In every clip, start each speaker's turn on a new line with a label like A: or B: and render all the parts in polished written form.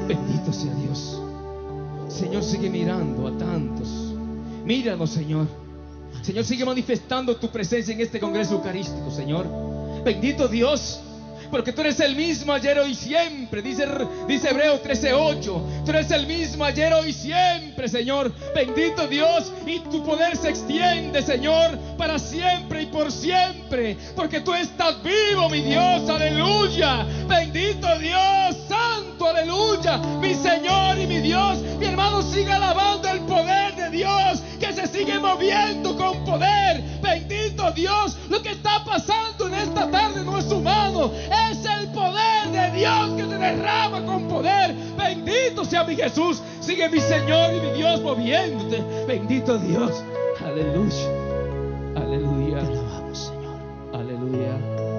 A: Bendito sea Dios. Señor, sigue mirando a tantos. Míranos, Señor. Señor, sigue manifestando tu presencia en este congreso eucarístico, Señor. Bendito Dios, porque tú eres el mismo ayer, hoy y siempre. Dice Hebreos 13:8. Tú eres el mismo ayer, hoy y siempre, Señor. Bendito Dios, y tu poder se extiende, Señor, para siempre y por siempre, porque tú estás vivo, mi Dios. Aleluya. Bendito Dios, santo, aleluya. Mi Señor y mi Dios. Mi hermano, sigue alabando el poder de Dios, que se sigue moviendo con poder. Bendito Dios. Lo que está pasando en esta tarde no es humano, es el poder de Dios que se derrama con poder. Bendito sea mi Jesús. Sigue mi Señor y mi Dios moviéndote. Bendito Dios. Aleluya. Aleluya.
B: Te alabamos, Señor.
A: Aleluya.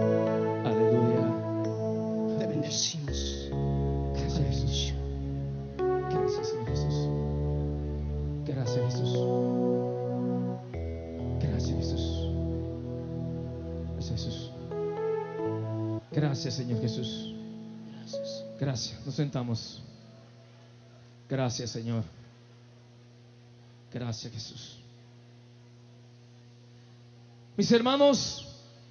A: Aleluya.
B: Te bendecimos.
A: Gracias, Jesús. Gracias, Señor Jesús. Gracias, Jesús. Gracias, Jesús. Gracias, Jesús. Gracias, Señor Jesús.
B: Gracias.
A: Gracias. Nos sentamos. Gracias, Señor. Gracias, Jesús. Mis hermanos,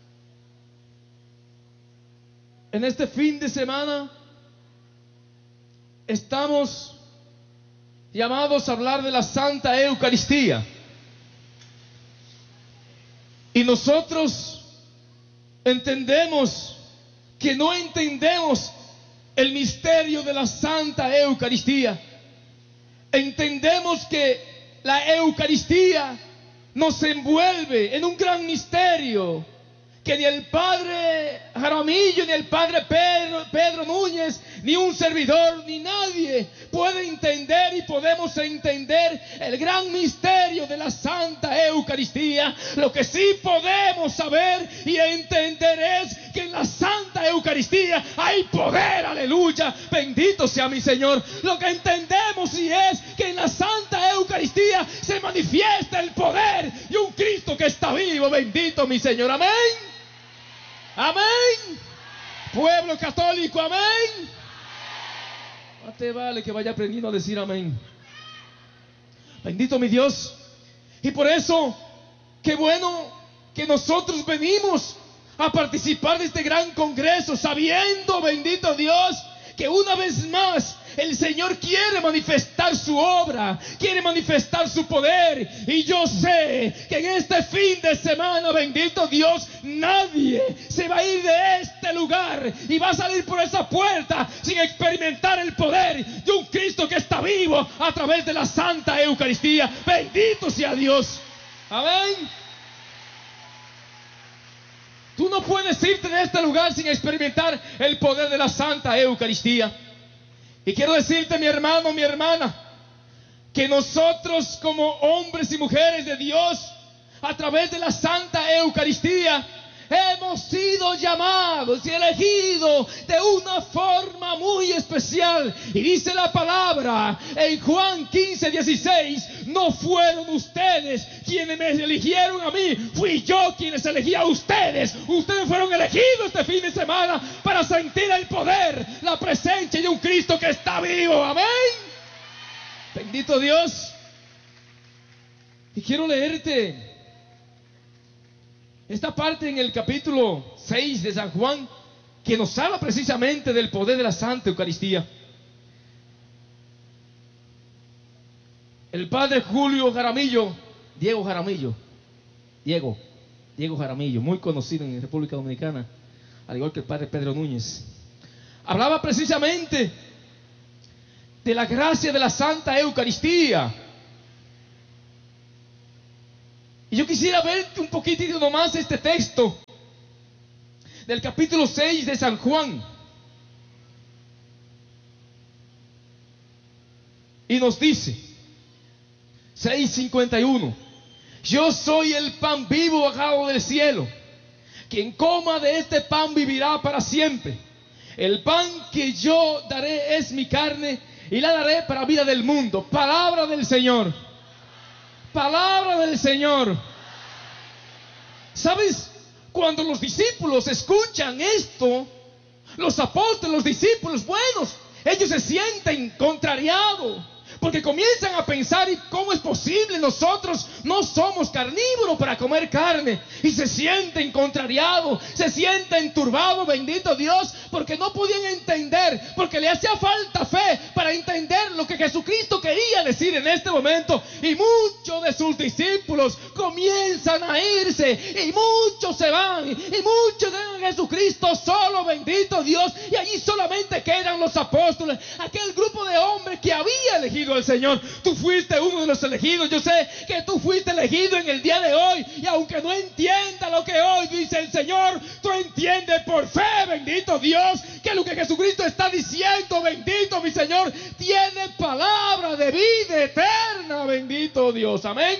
A: en este fin de semana estamos llamados a hablar de la Santa Eucaristía. Y nosotros entendemos que no entendemos el misterio de la Santa Eucaristía. Entendemos que la Eucaristía nos envuelve en un gran misterio que ni el Padre Jaramillo, ni el Padre Pedro Núñez, ni un servidor, ni nadie puede entender, y podemos entender el gran misterio de la Santa Eucaristía. Lo que sí podemos saber y entender es que en la Santa Eucaristía hay poder, aleluya, bendito sea mi Señor. Lo que entendemos y es que en la Santa Eucaristía se manifiesta el poder de un Cristo que está vivo, bendito mi Señor, amén. Amén. Pueblo católico, amén. No te vale que vaya aprendiendo a decir amén. Bendito mi Dios. Y por eso, qué bueno que nosotros venimos a participar de este gran congreso, sabiendo, bendito Dios, que una vez más el Señor quiere manifestar su obra, quiere manifestar su poder. Y yo sé que en este fin de semana, bendito Dios, nadie se va a ir de este lugar y va a salir por esa puerta sin experimentar el poder de un Cristo que está vivo a través de la Santa Eucaristía. Bendito sea Dios. Amén. Tú no puedes irte de este lugar sin experimentar el poder de la Santa Eucaristía. Y quiero decirte, mi hermano, mi hermana, que nosotros como hombres y mujeres de Dios, a través de la Santa Eucaristía, hemos sido llamados y elegidos de una forma muy especial. Y dice la palabra en Juan 15:16: no fueron ustedes quienes me eligieron a mí, fui yo quienes elegí a ustedes. Ustedes fueron elegidos este fin de semana para sentir el poder, la presencia de un Cristo que está vivo, amén. Bendito Dios. Y quiero leerte esta parte en el capítulo 6 de San Juan, que nos habla precisamente del poder de la Santa Eucaristía. El padre Diego Jaramillo, muy conocido en República Dominicana, al igual que el padre Pedro Núñez, hablaba precisamente de la gracia de la Santa Eucaristía. Y yo quisiera verte un poquitito nomás este texto del capítulo 6 de San Juan. Y nos dice, 6:51: yo soy el pan vivo bajado del cielo. Quien coma de este pan vivirá para siempre. El pan que yo daré es mi carne, y la daré para vida del mundo. Palabra del Señor. Palabra del Señor. ¿Sabes? Cuando los discípulos escuchan esto, los apóstoles, los discípulos buenos, ellos se sienten contrariados, porque comienzan a pensar, ¿y cómo es posible? Nosotros no somos carnívoros para comer carne. Y se sienten contrariados, se sienten turbados, bendito Dios, porque no podían entender, porque le hacía falta fe para entender lo que Jesucristo quería decir en este momento. Y muchos de sus discípulos comienzan a irse, y muchos se van, y muchos dejan a Jesucristo solo, bendito Dios. Y allí solamente quedan los apóstoles, aquel grupo de hombres que había elegido al Señor. Tú fuiste uno de los elegidos. Yo sé que tú fuiste elegido en el día de hoy, y aunque no entienda lo que hoy dice el Señor, tú entiendes por fe, bendito Dios, que lo que Jesucristo está diciendo, bendito mi Señor, tiene palabra de vida eterna, bendito Dios, amén.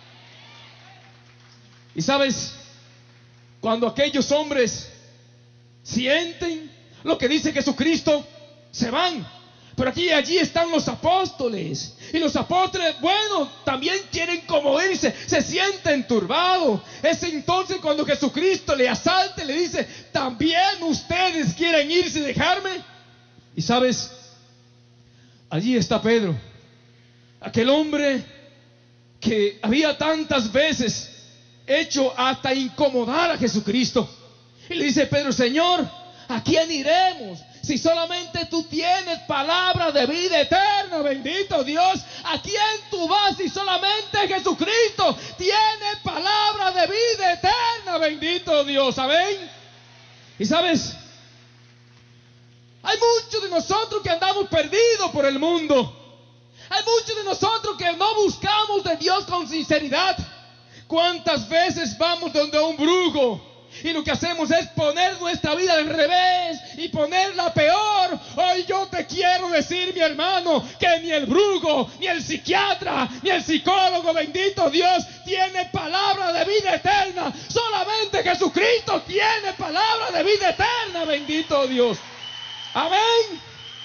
A: Y sabes, cuando aquellos hombres sienten lo que dice Jesucristo, se van. Pero allí están los apóstoles. Y los apóstoles, bueno, también quieren como irse, se sienten turbados. Es entonces cuando Jesucristo le asalta y le dice, ¿también ustedes quieren irse y dejarme? Y sabes, allí está Pedro, aquel hombre que había tantas veces hecho hasta incomodar a Jesucristo. Y le dice Pedro, Señor, ¿a quién iremos? Si solamente tú tienes palabra de vida eterna, bendito Dios. ¿A quién tú vas si solamente Jesucristo tiene palabra de vida eterna, bendito Dios? Amén. Y sabes, hay muchos de nosotros que andamos perdidos por el mundo. Hay muchos de nosotros que no buscamos de Dios con sinceridad. ¿Cuántas veces vamos donde un brujo? Y lo que hacemos es poner nuestra vida al revés y ponerla peor. Hoy yo te quiero decir, mi hermano, que ni el brujo, ni el psiquiatra, ni el psicólogo, bendito Dios, tiene palabra de vida eterna. Solamente Jesucristo tiene palabra de vida eterna, bendito Dios. Amén.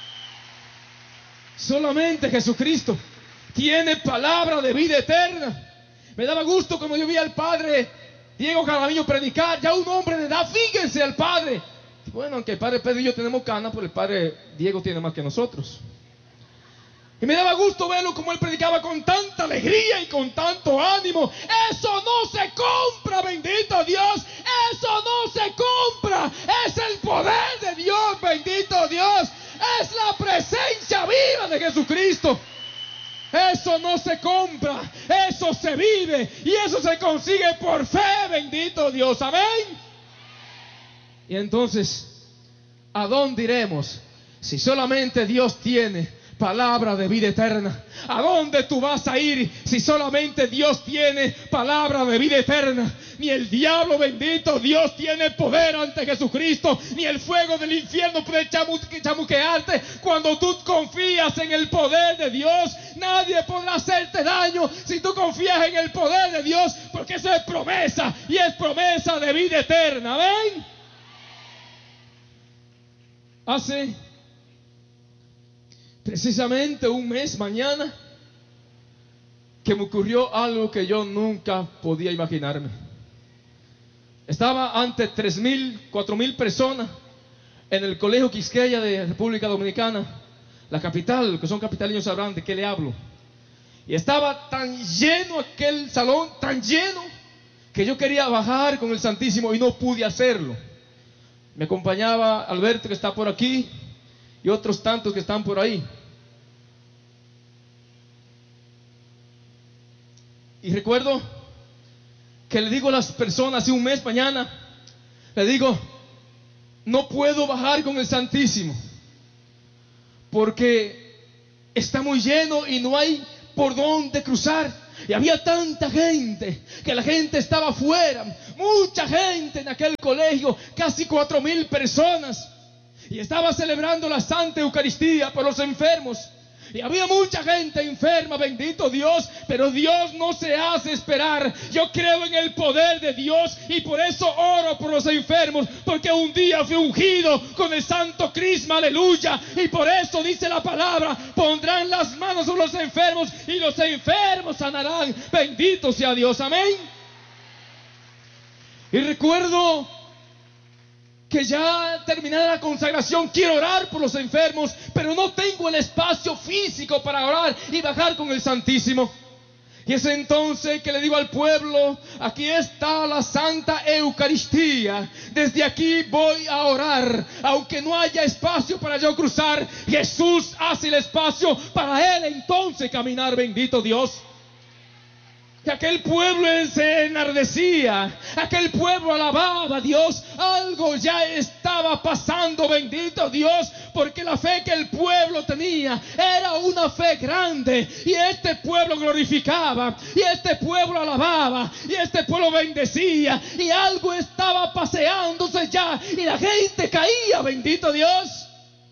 A: Solamente Jesucristo tiene palabra de vida eterna. Me daba gusto cuando yo vi al padre Diego Jaramillo predicar, ya un hombre de edad, fíjense al padre. Bueno, aunque el padre Pedro y yo tenemos canas, pero el padre Diego tiene más que nosotros. Y me daba gusto verlo como él predicaba con tanta alegría y con tanto ánimo. Eso no se compra, bendito Dios. Eso no se compra. Es el poder de Dios, bendito Dios. Es la presencia viva de Jesucristo. Eso no se compra, eso se vive y eso se consigue por fe, bendito Dios, amén. Y entonces, ¿a dónde iremos si solamente Dios tiene palabra de vida eterna? ¿A dónde tú vas a ir si solamente Dios tiene palabra de vida eterna? Ni el diablo, bendito Dios, tiene poder ante Jesucristo, ni el fuego del infierno puede chamuquearte. Cuando tú confías en el poder de Dios, nadie podrá hacerte daño si tú confías en el poder de Dios, porque eso es promesa y es promesa de vida eterna, amén. Hace precisamente un mes mañana que me ocurrió algo que yo nunca podía imaginarme. Estaba ante 3,000, 4,000 personas en el Colegio Quisqueya de República Dominicana, la capital. Los que son capitalinos sabrán de qué le hablo. Y estaba tan lleno aquel salón, tan lleno, que yo quería bajar con el Santísimo y no pude hacerlo. Me acompañaba Alberto, que está por aquí, y otros tantos que están por ahí. Y recuerdo que le digo a las personas, hace un mes mañana, le digo, no puedo bajar con el Santísimo, porque está muy lleno y no hay por dónde cruzar. Y había tanta gente, que la gente estaba afuera, mucha gente en aquel colegio, casi 4,000 personas. Y estaba celebrando la Santa Eucaristía por los enfermos. Y había mucha gente enferma, bendito Dios, pero Dios no se hace esperar. Yo creo en el poder de Dios y por eso oro por los enfermos, porque un día fui ungido con el santo crisma, aleluya. Y por eso dice la palabra, pondrán las manos sobre los enfermos y los enfermos sanarán. Bendito sea Dios, amén. Y recuerdo que ya terminada la consagración quiero orar por los enfermos, pero no tengo el espacio físico para orar y bajar con el Santísimo. Y es entonces que le digo al pueblo, aquí está la Santa Eucaristía, desde aquí voy a orar, aunque no haya espacio para yo cruzar, Jesús hace el espacio para él entonces caminar, bendito Dios. Que aquel pueblo se enardecía, aquel pueblo alababa a Dios, algo ya estaba pasando, bendito Dios, porque la fe que el pueblo tenía era una fe grande, y este pueblo glorificaba, y este pueblo alababa, y este pueblo bendecía, y algo estaba paseándose ya, y la gente caía, bendito Dios.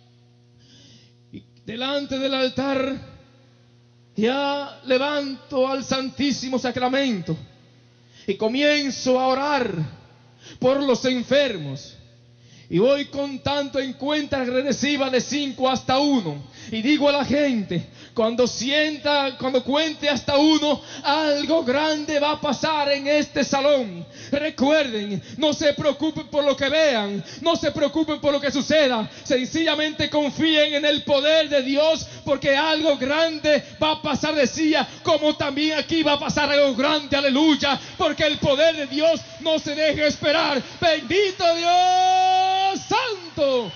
A: Y delante del altar ya levanto al Santísimo Sacramento y comienzo a orar por los enfermos. Y voy contando en cuenta regresiva de 5 hasta 1. Y digo a la gente, cuando cuente hasta 1, algo grande va a pasar en este salón. Recuerden, no se preocupen por lo que vean, no se preocupen por lo que suceda. Sencillamente confíen en el poder de Dios, porque algo grande va a pasar, decía, como también aquí va a pasar algo grande, aleluya, porque el poder de Dios no se deja esperar. Bendito Dios Santo.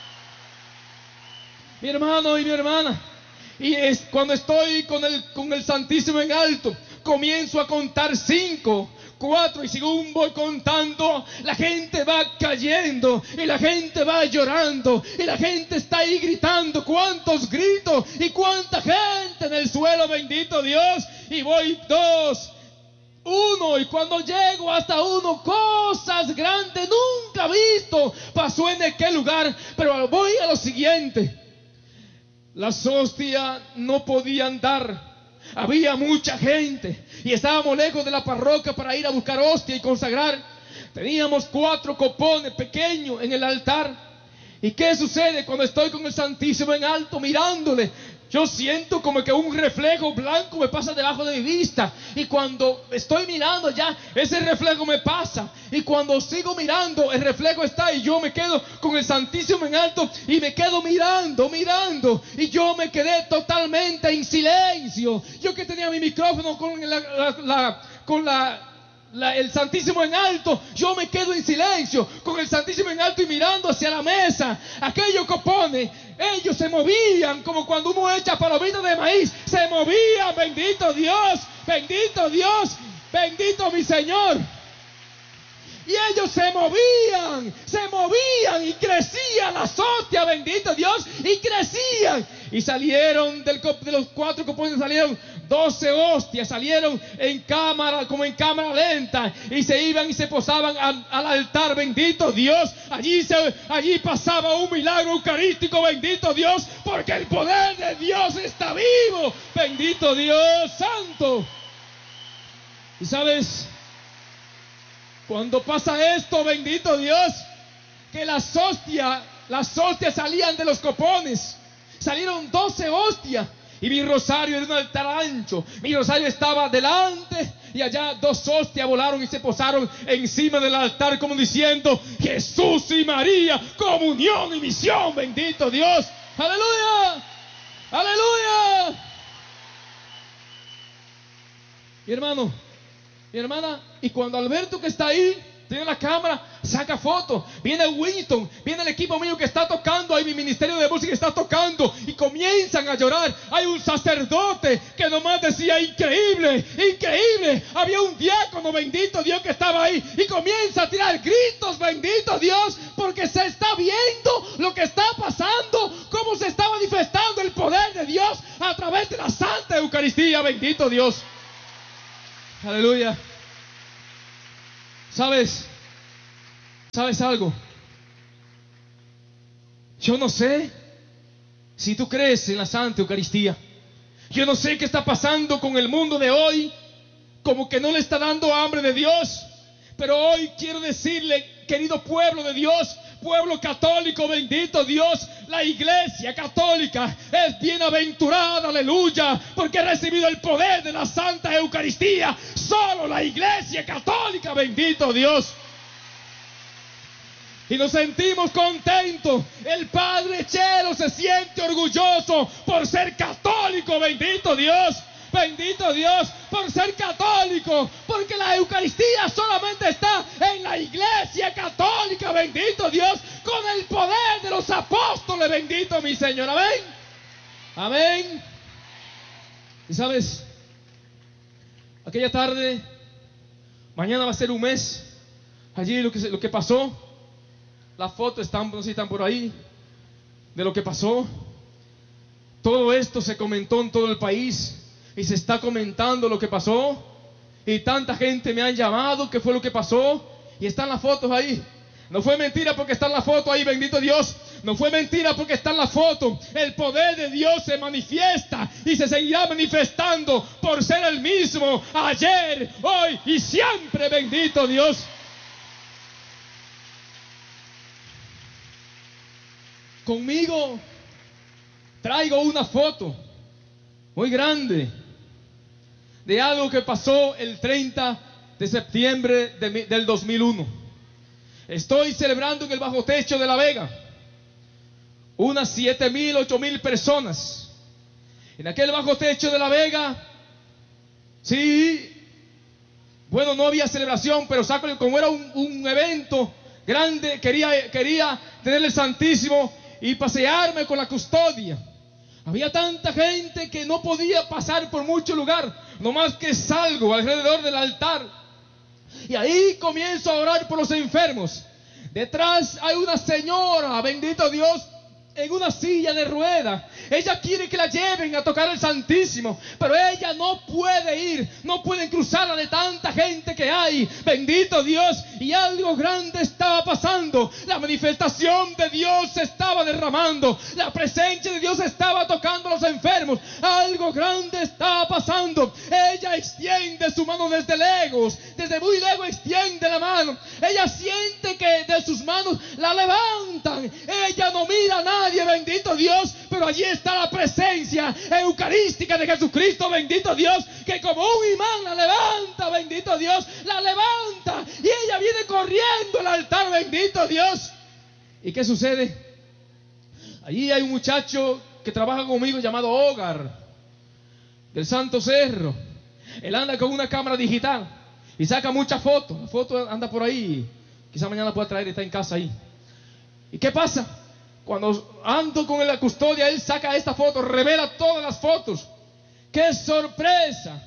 A: Mi hermano y mi hermana, y es cuando estoy con el Santísimo en alto, comienzo a contar 5, 4, y según voy contando, la gente va cayendo y la gente va llorando y la gente está ahí gritando. Cuántos gritos y cuánta gente en el suelo, bendito Dios. Y voy 2, 1, y cuando llego hasta 1, cosas grandes nunca visto pasó en aquel lugar. Pero voy a lo siguiente. Las hostias no podían dar, había mucha gente y estábamos lejos de la parroquia para ir a buscar hostia y consagrar. Teníamos 4 copones pequeños en el altar. ¿Y qué sucede cuando estoy con el Santísimo en alto mirándole? Yo siento como que un reflejo blanco me pasa debajo de mi vista, y cuando estoy mirando ya, ese reflejo me pasa, y cuando sigo mirando, el reflejo está y yo me quedo con el Santísimo en alto y me quedo mirando, y yo me quedé totalmente en silencio. Yo que tenía mi micrófono con el Santísimo en alto, yo me quedo en silencio con el Santísimo en alto y mirando hacia la mesa. Aquellos copones, ellos se movían como cuando uno echa palomitas de maíz, se movían, bendito Dios, bendito mi Señor. Y ellos se movían y crecían las hostias, bendito Dios, y crecían. Y salieron de los 4 copones, salieron 12 hostias, salieron en cámara, como en cámara lenta, y se iban y se posaban al altar, bendito Dios. Allí pasaba un milagro eucarístico, bendito Dios, porque el poder de Dios está vivo, bendito Dios Santo. Y sabes, cuando pasa esto, bendito Dios, que las hostias salían de los copones, salieron 12 hostias. Y mi rosario era un altar ancho, mi rosario estaba delante, y allá 2 hostias volaron y se posaron encima del altar, como diciendo: Jesús y María, comunión y misión, bendito Dios. Aleluya, aleluya. Mi hermano, mi hermana, y cuando Alberto, que está ahí, tiene la cámara, saca fotos, viene Winston, viene el equipo mío que está tocando, ahí mi ministerio de música está tocando, y comienzan a llorar. Hay un sacerdote que nomás decía: increíble, increíble. Había un diácono, bendito Dios, que estaba ahí y comienza a tirar gritos, bendito Dios, porque se está viendo lo que está pasando, cómo se está manifestando el poder de Dios a través de la Santa Eucaristía, bendito Dios. Aleluya. ¿Sabes algo? Yo no sé si tú crees en la Santa Eucaristía. Yo no sé qué está pasando con el mundo de hoy, como que no le está dando hambre de Dios. Pero hoy quiero decirle, querido pueblo de Dios, pueblo católico, bendito Dios, la Iglesia católica es bienaventurada, aleluya, porque ha recibido el poder de la Santa Eucaristía. Solo la Iglesia católica, bendito Dios. y nos sentimos contentos. El Padre Chelo se siente orgulloso por ser católico, bendito Dios. Bendito Dios por ser católico, porque la Eucaristía solamente está en la Iglesia católica, bendito Dios, con el poder de los apóstoles, bendito mi Señor, amén, amén. Y sabes, aquella tarde, mañana va a ser un mes, allí lo que pasó, las fotos están, no sé si están por ahí, de lo que pasó. Todo esto se comentó en todo el país. Y se está comentando lo que pasó. Y tanta gente me han llamado qué fue lo que pasó. Y están las fotos ahí. No fue mentira porque están las fotos ahí, bendito Dios. No fue mentira porque están las fotos. El poder de Dios se manifiesta y se seguirá manifestando por ser el mismo ayer, hoy y siempre, bendito Dios. Conmigo traigo una foto muy grande de algo que pasó el 30 de septiembre del 2001. Estoy celebrando en el bajo techo de La Vega. Unas 7,000, 8,000 personas. En aquel bajo techo de La Vega, sí, bueno, no había celebración, pero como era un evento grande, quería tener el Santísimo y pasearme con la custodia. Había tanta gente que no podía pasar por mucho lugar, nomás que salgo alrededor del altar y ahí comienzo a orar por los enfermos. Detrás hay una señora, bendito Dios, en una silla de ruedas. Ella quiere que la lleven a tocar el Santísimo, pero ella no puede ir, no pueden cruzarla de tanta gente que hay, bendito Dios. Y algo grande estaba pasando. La manifestación de Dios se estaba derramando, la presencia de Dios estaba tocando a los enfermos. Algo grande estaba pasando. Ella extiende su mano desde lejos, desde muy lejos extiende la mano. Ella siente que de sus manos la levantan. Ella no mira a nadie, bendito Dios, pero allí está la presencia eucarística de Jesucristo, bendito Dios, que como un imán la levanta, bendito Dios, la levanta y ella viene corriendo al altar, bendito Dios. ¿Y qué sucede? Allí hay un muchacho que trabaja conmigo llamado Hogar, del Santo Cerro. Él anda con una cámara digital y saca muchas fotos. La foto anda por ahí, quizá mañana pueda traer, está en casa ahí. ¿Y qué pasa? Cuando ando con la custodia, él saca esta foto, revela todas las fotos. ¡Qué sorpresa!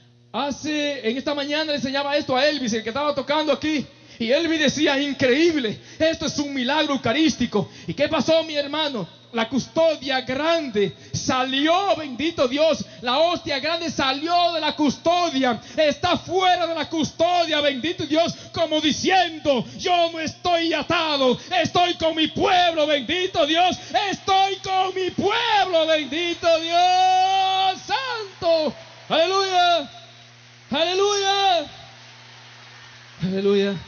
A: En esta mañana le enseñaba esto a Elvis, el que estaba tocando aquí. Y Elvis decía, increíble, esto es un milagro eucarístico. ¿Y qué pasó, mi hermano? La custodia grande salió, bendito Dios. La hostia grande salió de la custodia, está fuera de la custodia, bendito Dios, como diciendo, yo no estoy atado, estoy con mi pueblo, bendito Dios, estoy con mi pueblo, bendito Dios santo. Aleluya, aleluya, aleluya.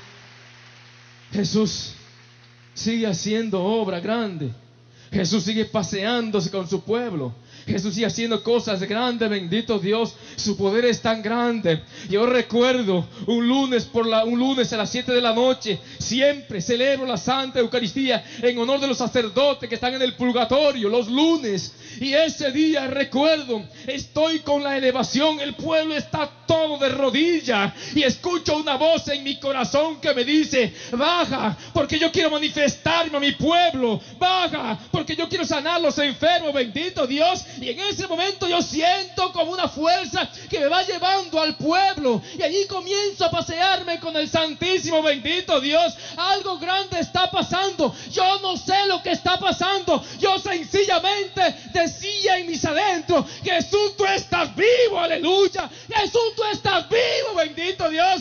A: Jesús sigue haciendo obra grande. Jesús sigue paseándose con su pueblo. Jesús sigue haciendo cosas grandes, bendito Dios. Su poder es tan grande. Yo recuerdo un lunes a las 7 de la noche, siempre celebro la Santa Eucaristía en honor de los sacerdotes que están en el purgatorio los lunes. Y ese día recuerdo, estoy con la elevación, el pueblo está todo de rodillas y escucho una voz en mi corazón que me dice, baja, porque yo quiero manifestarme a mi pueblo, baja, porque yo quiero sanar a los enfermos, bendito Dios. Y en ese momento yo siento como una fuerza que me va llevando al pueblo y allí comienzo a pasearme con el Santísimo, bendito Dios. Algo grande está pasando, yo no sé lo que está pasando, yo sencillamente decía en mis adentros, Jesús, tú estás vivo, aleluya, Jesús, tú estás vivo, bendito Dios,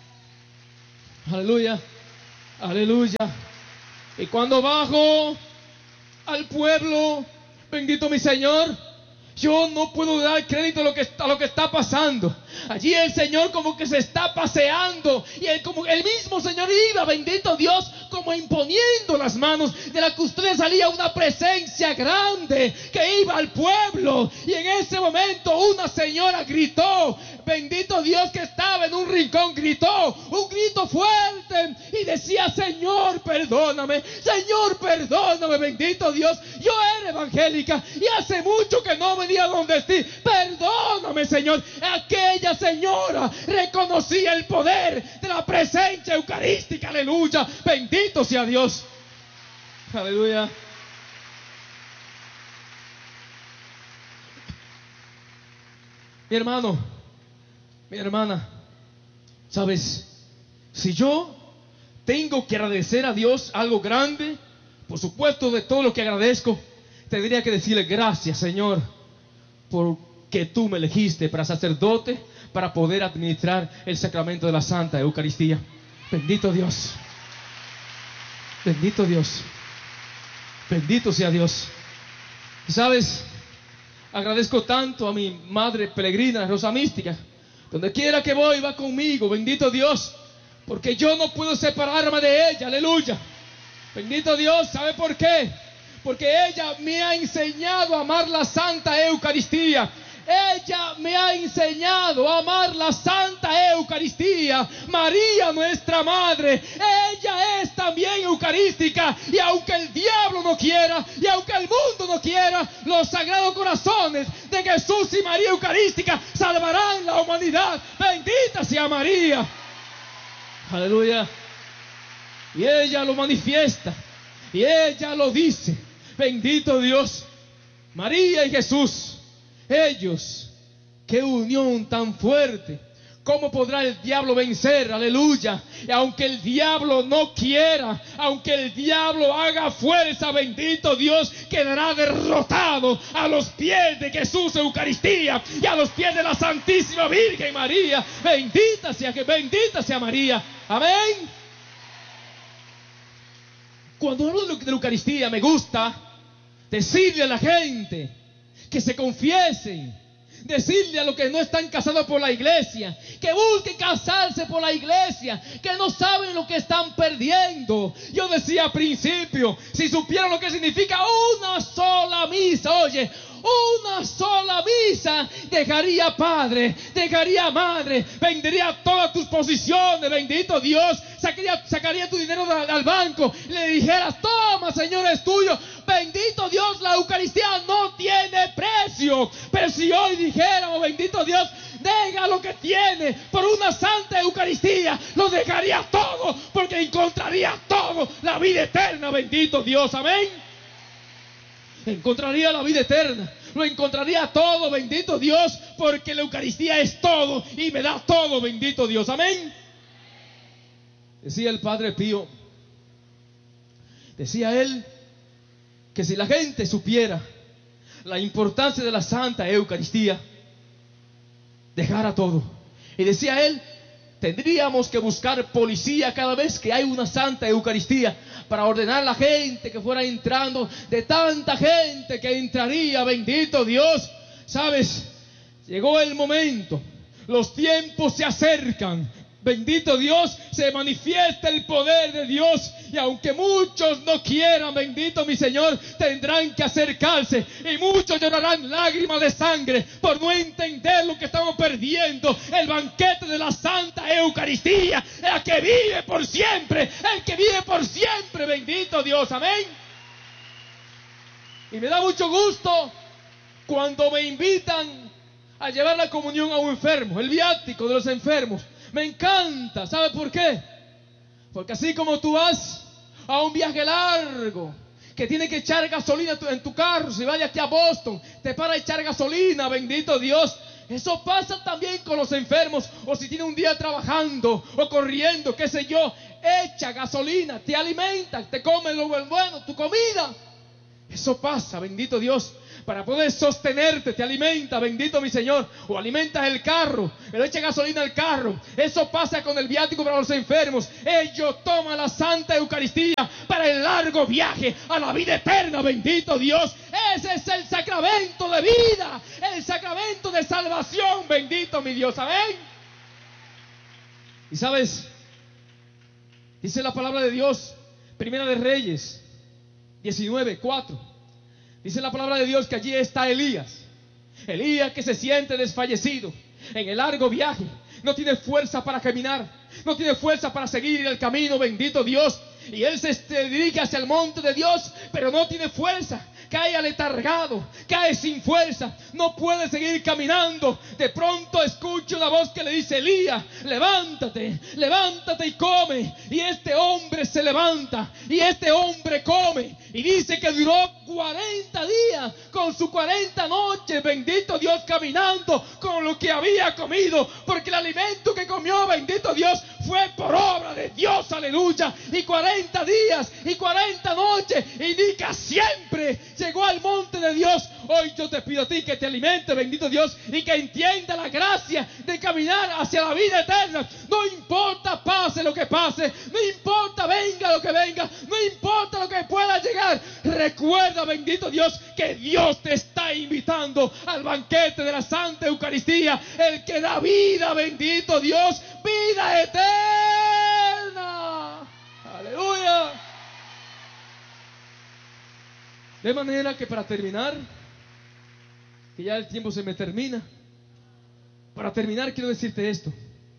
A: aleluya, aleluya. Y cuando bajo al pueblo, bendito mi Señor, yo no puedo dar crédito a lo que está pasando. Allí el Señor como que se está paseando y como el mismo Señor iba, bendito Dios, como imponiendo las manos. De la custodia salía una presencia grande que iba al pueblo y en ese momento una señora gritó, bendito Dios, que estaba en un rincón, gritó un grito fuerte y decía: Señor, perdóname, Señor, perdóname, bendito Dios, yo era evangélica y hace mucho que no venía donde ti, perdóname, Señor. Aquella señora reconocía el poder de la presencia eucarística, aleluya, bendito sea Dios, aleluya. Mi hermano, mi hermana, ¿sabes? Si yo tengo que agradecer a Dios algo grande, por supuesto, de todo lo que agradezco, tendría que decirle: gracias, Señor, porque tú me elegiste para sacerdote, para poder administrar el sacramento de la Santa Eucaristía. Bendito Dios, bendito Dios, bendito sea Dios. ¿Sabes? Agradezco tanto a mi madre peregrina, Rosa Mística. Donde quiera que voy, va conmigo, bendito Dios, porque yo no puedo separarme de ella, aleluya. Bendito Dios, ¿sabe por qué? Porque ella me ha enseñado a amar la Santa Eucaristía. Ella me ha enseñado a amar la Santa Eucaristía. María, nuestra Madre, ella es también eucarística. Y aunque el diablo no quiera, y aunque el mundo no quiera, los sagrados corazones de Jesús y María Eucarística salvarán la humanidad. Bendita sea María, aleluya. Y ella lo manifiesta, y ella lo dice. Bendito Dios, María y Jesús, ellos, qué unión tan fuerte. ¿Cómo podrá el diablo vencer? Aleluya. Y aunque el diablo no quiera, aunque el diablo haga fuerza, bendito Dios, quedará derrotado a los pies de Jesús Eucaristía y a los pies de la Santísima Virgen María. Bendita sea María. Amén. Cuando hablo de la Eucaristía, me gusta decirle a la gente que se confiesen, decirle a los que no están casados por la iglesia, que busquen casarse por la iglesia, que no saben lo que están perdiendo. Yo decía al principio, si supieran lo que significa una sola misa, oye, una sola misa, dejaría padre, dejaría madre, vendería todas tus posiciones, bendito Dios, sacaría tu dinero al banco y le dijeras: toma, Señor, es tuyo. Bendito Dios, la Eucaristía no tiene precio. Pero si hoy dijéramos: bendito Dios, deja lo que tiene por una Santa Eucaristía, lo dejaría todo, porque encontraría todo, la vida eterna, bendito Dios, amén. Encontraría la vida eterna, lo encontraría todo, bendito Dios, porque la Eucaristía es todo y me da todo, bendito Dios, amén. Decía el Padre Pío, decía él, que si la gente supiera la importancia de la Santa Eucaristía, dejara todo. Y decía él, tendríamos que buscar policía cada vez que hay una Santa Eucaristía, para ordenar a la gente que fuera entrando, de tanta gente que entraría, bendito Dios. ¿Sabes? Llegó el momento, los tiempos se acercan, bendito Dios, se manifiesta el poder de Dios. Y aunque muchos no quieran, bendito mi Señor, tendrán que acercarse. Y muchos llorarán lágrimas de sangre por no entender lo que estamos perdiendo. El banquete de la Santa Eucaristía, el que vive por siempre, el que vive por siempre, bendito Dios, amén. Y me da mucho gusto cuando me invitan a llevar la comunión a un enfermo, el viático de los enfermos. Me encanta, ¿sabe por qué? Porque así como tú vas a un viaje largo, que tiene que echar gasolina en tu carro, si vayas aquí a Boston, te para a echar gasolina, bendito Dios. Eso pasa también con los enfermos, o si tiene un día trabajando o corriendo, qué sé yo, echa gasolina, te alimenta, te come lo bueno, tu comida. Eso pasa, bendito Dios, para poder sostenerte, te alimenta, bendito mi Señor, o alimentas el carro, le echa gasolina al carro. Eso pasa con el viático para los enfermos. Ellos toman la Santa Eucaristía para el largo viaje a la vida eterna, bendito Dios. Ese es el sacramento de vida, el sacramento de salvación, bendito mi Dios, amén. Y sabes, dice la palabra de Dios, Primera de Reyes 19:4. Dice la palabra de Dios que allí está Elías que se siente desfallecido. en el largo viaje. No tiene fuerza para caminar, no tiene fuerza para seguir el camino, bendito Dios. Y él se dirige hacia el monte de Dios, pero no tiene fuerza. Cae aletargado, cae sin fuerza, no puede seguir caminando. De pronto escucha una voz que le dice: Elías, levántate, levántate y come. Y este hombre se levanta y este hombre come. Y dice que duró 40 días con sus 40 noches, bendito Dios, caminando con lo que había comido. Porque el alimento que comió, bendito Dios, fue por obra de Dios, aleluya. Y 40 días y 40 noches indica siempre llegó al monte de Dios. Hoy yo te pido a ti que te alimente, bendito Dios, y que entienda la gracia de caminar hacia la vida eterna. No importa pase lo que pase, no importa venga lo que venga, no importa lo que pueda llegar. Recuerda, bendito Dios, que Dios te está invitando al banquete de la Santa Eucaristía, el que da vida, bendito Dios, vida eterna. Aleluya. De manera que para terminar, que ya el tiempo se me termina, para terminar quiero decirte esto: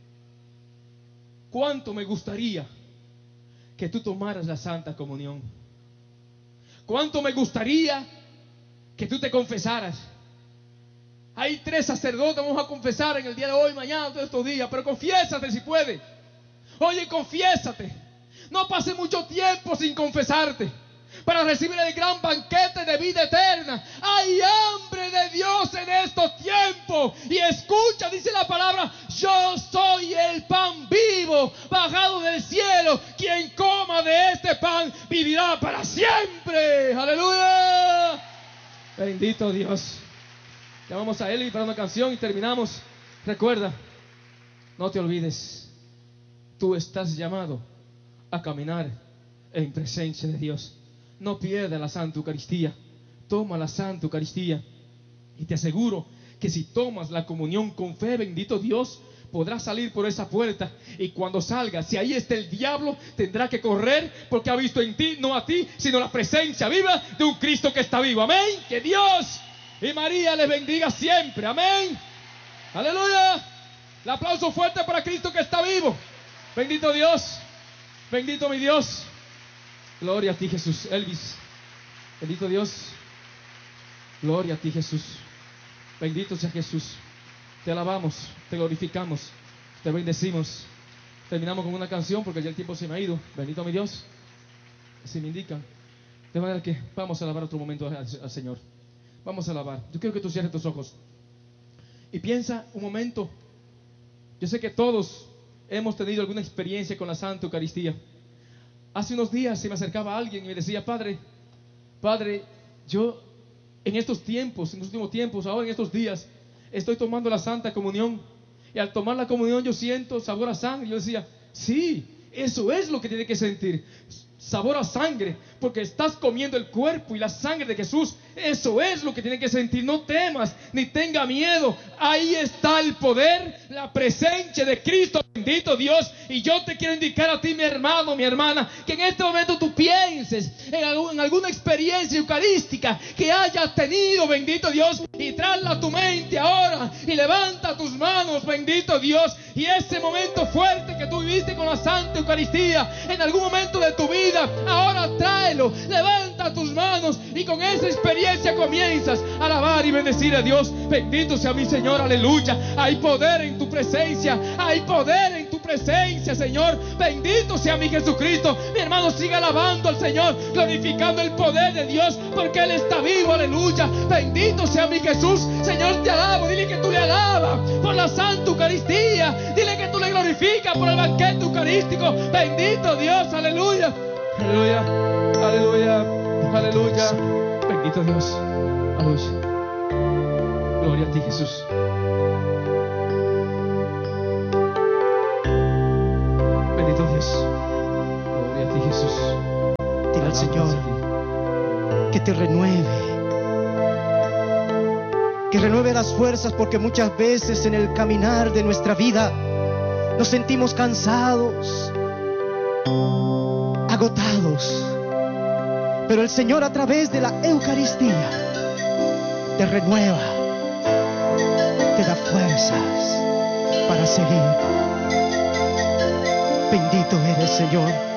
A: cuánto me gustaría que tú tomaras la Santa Comunión. Cuánto me gustaría que tú te confesaras. Hay 3 sacerdotes, vamos a confesar en el día de hoy, mañana, todos estos días, pero confiésate si puedes. Oye, confiésate. No pase mucho tiempo sin confesarte para recibir el gran banquete de vida eterna. Hay hambre de Dios en estos tiempos. Y escucha, dice la palabra: yo soy el pan vivo bajado del cielo. Quien coma de este pan vivirá para siempre. Aleluya. Bendito Dios. Llamamos a Eli para una canción y terminamos. Recuerda, no te olvides, tú estás llamado a caminar en presencia de Dios. No pierdas la Santa Eucaristía. Toma la Santa Eucaristía. Y te aseguro que si tomas la comunión con fe, bendito Dios, podrás salir por esa puerta. Y cuando salgas, si ahí está el diablo, tendrá que correr, porque ha visto en ti, no a ti, sino la presencia viva de un Cristo que está vivo. Amén. Que Dios y María les bendiga siempre. Amén. Aleluya. El aplauso fuerte para Cristo que está vivo. Bendito Dios. Bendito mi Dios. Gloria a ti, Jesús. Elvis, bendito Dios. Gloria a ti, Jesús. Bendito sea Jesús. Te alabamos, te glorificamos, te bendecimos. Terminamos con una canción porque ya el tiempo se me ha ido. Bendito mi Dios. Si me indican. De manera que vamos a alabar otro momento al Señor. Vamos a alabar. Yo quiero que tú cierres tus ojos y piensa un momento. Yo sé que todos hemos tenido alguna experiencia con la Santa Eucaristía. Hace unos días se me acercaba alguien y me decía: Padre, yo en estos tiempos, en los últimos tiempos, ahora en estos días, estoy tomando la Santa Comunión. Y al tomar la comunión yo siento sabor a sangre. Yo decía: sí, eso es lo que tiene que sentir. Sabor a sangre, porque estás comiendo el cuerpo y la sangre de Jesús. Eso es lo que tiene que sentir. No temas ni tenga miedo. Ahí está el poder, la presencia de Cristo, bendito Dios. Y yo te quiero indicar a ti, mi hermano, mi hermana, que en este momento tú pienses en alguna experiencia eucarística que hayas tenido, bendito Dios, y tráela a tu mente ahora y levanta tus manos, bendito Dios. Y ese momento fuerte que tú viviste con la Santa Eucaristía en algún momento de tu vida, ahora tráelo, levanta tus manos y con esa experiencia comienzas a alabar y bendecir a Dios. Bendito sea mi Señor, aleluya. Hay poder en tu presencia, hay poder en tu presencia, Señor. Bendito sea mi Jesucristo. Mi hermano, siga alabando al Señor, glorificando el poder de Dios, porque Él está vivo, aleluya. Bendito sea mi Jesús. Señor, te alabo. Dile que tú le alabas por la Santa Eucaristía. Dile que tú le glorificas por el banquete eucarístico. Bendito Dios, aleluya. Aleluya, aleluya, aleluya. Bendito Dios, aleluya. Gloria a ti, Jesús. Bendito Dios. Gloria a ti, Jesús.
C: Dile al Señor que te renueve las fuerzas, porque muchas veces en el caminar de nuestra vida nos sentimos cansados, agotados, pero el Señor, a través de la Eucaristía, te renueva. te da fuerzas para seguir. Bendito eres, Señor.